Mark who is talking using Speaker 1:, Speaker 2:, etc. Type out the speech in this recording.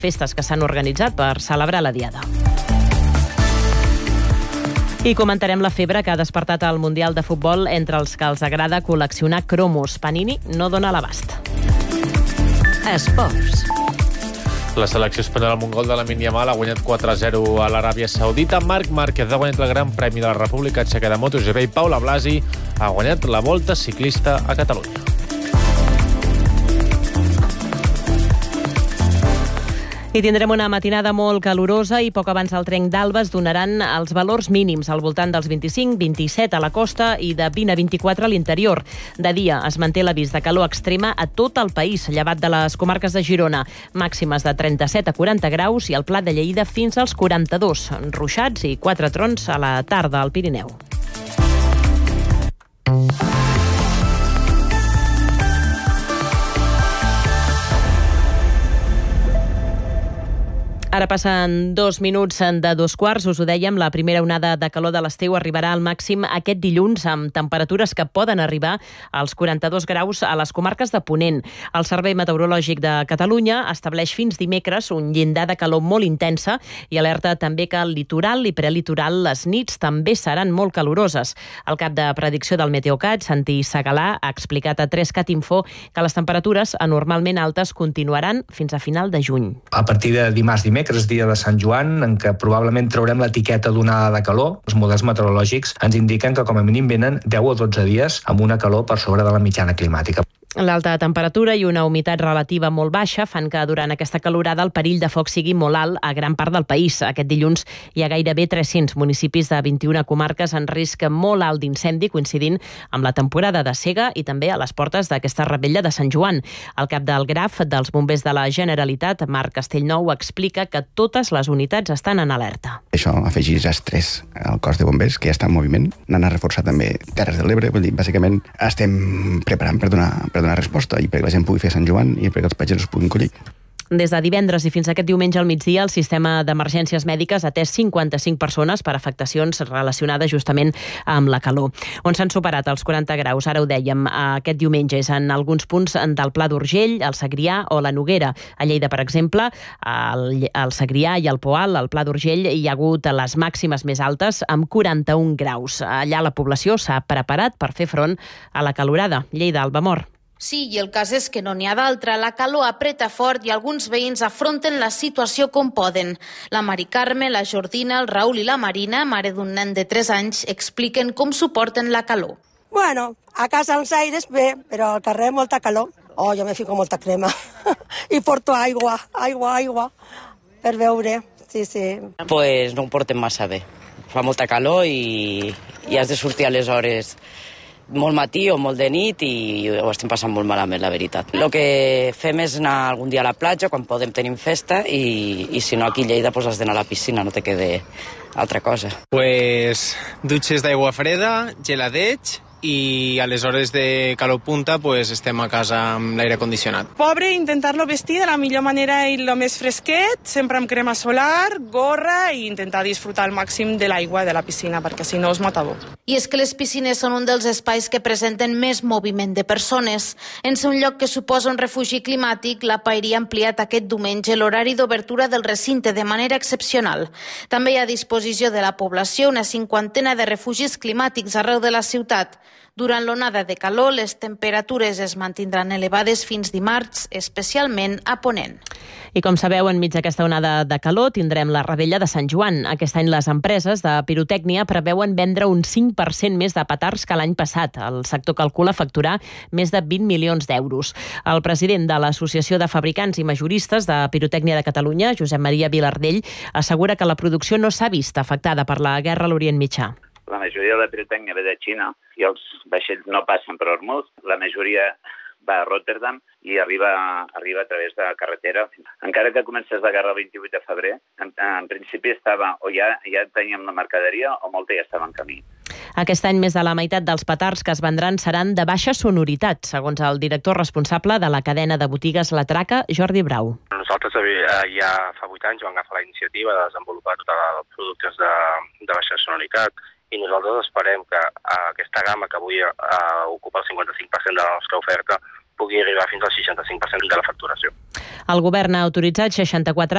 Speaker 1: festes que s'han organitzat per celebrar la Diada. I comentarem la febre que ha despertat el Mundial de Futbol entre els que els agrada col·leccionar cromos. Panini no dona l'abast.
Speaker 2: Esports.
Speaker 3: La selecció espanyola amb un gol de Lamine Yamal ha guanyat 4-0 a l'Aràbia Saudita. Marc Márquez ha guanyat el Gran Premi de la República Txeca de MotoGP i Paula Blasi ha guanyat la Volta Ciclista a Catalunya.
Speaker 1: I tindrem una matinada molt calorosa i poc abans del trenc d'alba es donaran els valors mínims al voltant dels 25-27 a la costa i de 20 a 24 a l'interior. De dia es manté l'avís de calor extrema a tot el país, llevat de les comarques de Girona. Màximes de 37 a 40 graus i al Pla de Lleida fins als 42. Ruixats i 4 trons a la tarda al Pirineu. Ara passen 2 minuts de 2:15. Us ho dèiem, la primera onada de calor de l'estiu arribarà al màxim aquest dilluns amb temperatures que poden arribar als 42 graus a les comarques de Ponent. El Servei Meteorològic de Catalunya estableix fins dimecres un llindar de calor molt intensa i alerta també que al litoral i prelitoral les nits també seran molt caloroses. El cap de predicció del Meteocat, Santi Segalà, ha explicat a 3cat Info que les temperatures anormalment altes continuaran fins a final de juny.
Speaker 4: A partir de dimecres, dia de Sant Joan, en què probablement traurem l'etiqueta d'onada de calor. Els models meteorològics ens indiquen que com a mínim venen 10 o 12 dies amb una calor per sobre de la mitjana climàtica.
Speaker 1: L'alta temperatura i una humitat relativa molt baixa fan que durant aquesta calorada el perill de foc sigui molt alt a gran part del país. Aquest dilluns hi ha gairebé 300 municipis de 21 comarques en risc molt alt d'incendi, coincidint amb la temporada de sega i també a les portes d'aquesta revetlla de Sant Joan. El cap del Graf dels Bombers de la Generalitat, Marc Castellnou, explica que totes les unitats estan en alerta.
Speaker 5: Això afegeix estrès al cos de bombers, que ja està en moviment. N'han reforçat també Terres de l'Ebre. Vull dir, bàsicament estem preparant per donar resposta i perquè la gent pugui fer Sant Joan i perquè els pagesos puguin collir.
Speaker 1: Des de divendres i fins aquest diumenge al migdia, el sistema d'emergències mèdiques ha atès 55 persones per afectacions relacionades justament amb la calor. On s'han superat els 40 graus, ara ho dèiem, aquest diumenge és en alguns punts del Pla d'Urgell, el Segrià o la Noguera. A Lleida, per exemple, al Segrià i al Poal, al Pla d'Urgell, hi ha hagut les màximes més altes amb 41 graus. Allà la població s'ha preparat per fer front a la calorada. Lleida, Albamor.
Speaker 6: Sí, i el cas és que no n'hi ha d'altra. La calor apreta fort i alguns veïns afronten la situació com poden. La Mari Carme, la Jordina, el Raül i la Marina, mare d'un nen de 3 anys, expliquen com suporten la calor.
Speaker 7: Bueno, a casa als aires bé, però al carrer molta calor. Oh, jo me fico molta crema. I porto aigua, per beure, sí.
Speaker 8: Pues no ho portem massa bé. Fa molta calor i has de sortir a les hores molt matí o molt de nit i ho estem passant molt malament, la veritat. El que fem és anar algun dia a la platja, quan podem tenim festa, i si no aquí a Lleida has d'anar a la piscina, no te queda altra cosa.
Speaker 9: Pues dutxes d'aigua freda, geladeig, i a les hores de calor punta estem a casa amb l'aire condicionat.
Speaker 10: Pobre, intentar-lo vestir de la millor manera i el més fresquet, sempre amb crema solar, gorra i intentar disfrutar al màxim de l'aigua de la piscina, perquè si no es mata bo.
Speaker 6: I és que les piscines són un dels espais que presenten més moviment de persones. En ser un lloc que suposa un refugi climàtic, la Paeria ha ampliat aquest diumenge l'horari d'obertura del recinte de manera excepcional. També hi ha a disposició de la població una 50ena de refugis climàtics arreu de la ciutat. Durant l'onada de calor, les temperatures es mantindran elevades fins dimarts, especialment a Ponent.
Speaker 1: I com sabeu, enmig d'aquesta onada de calor tindrem la revetlla de Sant Joan. Aquest any les empreses de pirotècnia preveuen vendre un 5% més de petards que l'any passat. El sector calcula facturar més de 20 milions d'euros. El president de l'Associació de Fabricants i Majoristes de Pirotècnia de Catalunya, Josep Maria Vilardell, assegura que la producció no s'ha vist afectada per la guerra a l'Orient Mitjà.
Speaker 11: La majoria de la pirotècnia ve de Xina i els vaixells no passen per Hormuz. La majoria va a Rotterdam i arriba a través de carretera. Encara que comencés la guerra el 28 de febrer, en principi estava o ja teníem la mercaderia o molta ja estava en camí.
Speaker 1: Aquest any més de la meitat dels petards que es vendran seran de baixa sonoritat, segons el director responsable de la cadena de botigues La Traca, Jordi Brau.
Speaker 12: Nosaltres ja fa 8 anys vam agafar la iniciativa de desenvolupar tots els productes de baixa sonoritat i nosaltres esperem que aquesta gamma que avui ocupa el 55% de la nostra oferta pugui arribar fins al 65% de la facturació.
Speaker 1: El govern ha autoritzat 64